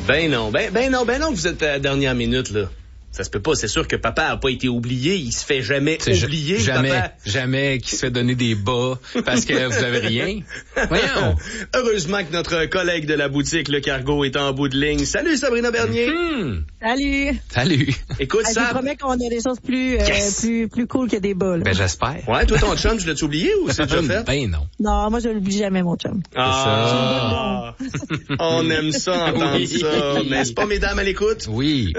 Ben non, vous êtes à la dernière minute, là. Ça se peut pas, c'est sûr que papa a pas été oublié, il se fait jamais oublier, papa. Jamais qu'il se fait donner des bas parce que vous avez rien. Voyons. Heureusement que notre collègue de la boutique, le Cargo, est en bout de ligne. Salut Sabrina Bernier. Salut. Écoute, je vous promets qu'on a des choses plus cool que des bas, là. Ben, j'espère. Ouais, toi, ton chum, je l'ai-tu oublié ou c'est déjà fait? Ben non. Non, moi, je l'oublie jamais, mon chum. Ah, on aime ça, entendre ça. N'est-ce pas, mesdames, à l'écoute? Oui.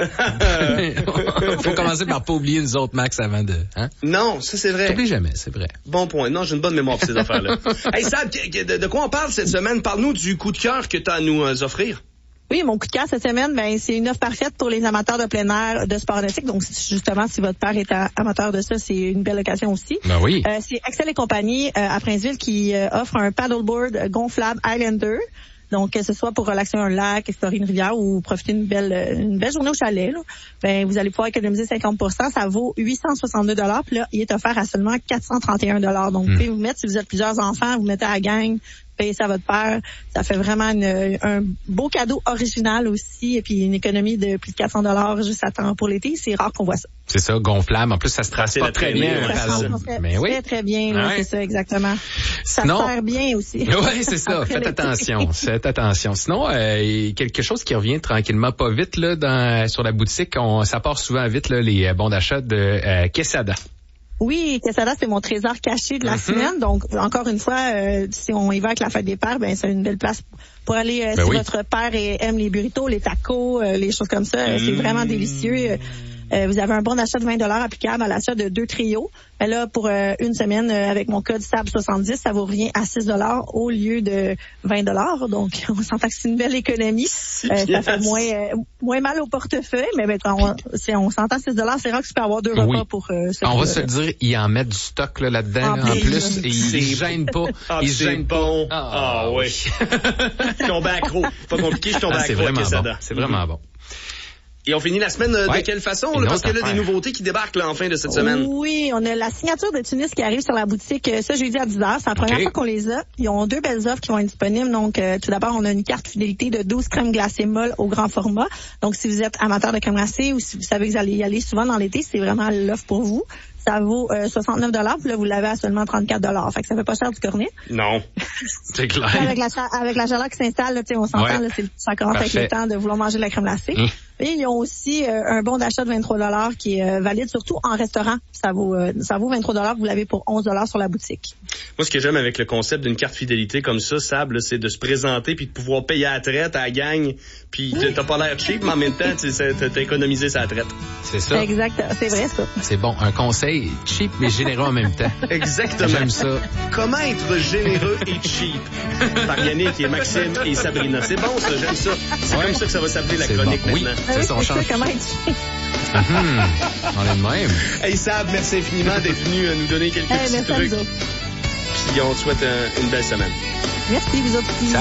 Faut commencer par pas oublier nous autres, Max, avant de... Hein? Non, ça c'est vrai. T'oublies jamais, c'est vrai. Bon point. Non, j'ai une bonne mémoire pour ces affaires-là. Hey Sab, de quoi on parle cette semaine? Parle-nous du coup de cœur que tu as à nous offrir. Oui, mon coup de cœur cette semaine, c'est une offre parfaite pour les amateurs de plein air, de sport nautique. Donc, justement, si votre père est amateur de ça, c'est une belle occasion aussi. Ben oui. C'est Axel et compagnie à Princeville qui offre un paddleboard gonflable Highlander. Donc, que ce soit pour relaxer un lac, explorer une rivière ou profiter d'une belle journée au chalet, là, vous allez pouvoir économiser 50%. Ça vaut 862 $. Puis là, il est offert à seulement 431 $. Donc, vous pouvez vous mettre, si vous êtes plusieurs enfants, vous mettez à la gang, payez ça à votre père. Ça fait vraiment un beau cadeau original aussi. Et puis, une économie de plus de 400 $ juste à temps pour l'été. C'est rare qu'on voit ça. C'est ça, gonflable. En plus, ça se trace pas très bien. Mais oui. Très bien, là, c'est ça, exactement. Ça sert bien aussi. Oui, c'est ça. Faites attention. Sinon, quelque chose qui revient tranquillement pas vite là sur la boutique, ça part souvent vite là, les bons d'achat de Quesada. Oui, Quesada, c'est mon trésor caché de la semaine. Donc, encore une fois, si on y va avec la fête des pères, c'est une belle place pour aller si votre père aime les burritos, les tacos, les choses comme ça. C'est vraiment délicieux. Vous avez un bon d'achat de 20 $ applicable à l'achat de 2 trios. Mais là, pour une semaine, avec mon code SAB70, ça vous revient à 6 $ au lieu de 20 $. Donc, on s'entend que c'est une belle économie. Ça fait moins mal au portefeuille, mais on s'entend 6 $, c'est rare que tu peux avoir 2 repas pour ce on va se le dire, ils en mettent du stock là-dedans en plus et ils gênent pas. Ils gênent pas. Ah oui. Je tombe accro. Pas compliqué, je tombe accro. C'est vraiment bon. C'est vraiment bon. Et on finit la semaine de quelle façon? Là, parce qu'il y a des nouveautés qui débarquent là, en fin de cette semaine. Oui, on a la signature de Tunis qui arrive sur la boutique ce jeudi à 10h. C'est la première fois qu'on les a. Ils ont 2 belles offres qui vont être disponibles. Donc, tout d'abord, on a une carte fidélité de 12 crèmes glacées molles au grand format. Donc, si vous êtes amateur de crème glacée ou si vous savez que vous allez y aller souvent dans l'été, c'est vraiment l'offre pour vous. Ça vaut 69 $, puis là, vous l'avez à seulement 34 $. Fait que ça fait pas cher du cornet. Non. C'est clair. Avec la chaleur qui s'installe, là, on s'entend, là, ça commence avec le temps de vouloir manger de la crème glacée. Et ils ont aussi un bon d'achat de 23 $ qui est valide surtout en restaurant. Ça vaut 23 $, vous l'avez pour 11 $ sur la boutique. Moi, ce que j'aime avec le concept d'une carte fidélité comme ça, Sab, là, c'est de se présenter puis de pouvoir payer à la traite, à la gang, puis t'as pas l'air cheap, mais en même temps, t'as économisé sa traite. C'est ça. Exact, c'est vrai ça. C'est bon, un conseil cheap mais généreux en même temps. Exactement. J'aime ça. Comment être généreux et cheap? Par Yannick et Maxime et Sabrina. C'est bon ça, j'aime ça. C'est comme ça que ça va s'appeler la chronique maintenant. Oui, c'est son change. Comment être cheap? On est de même. Hey Sab, merci infiniment d'être venu nous donner quelques petits trucs. Puis on te souhaite une belle semaine. Merci, vous autres aussi.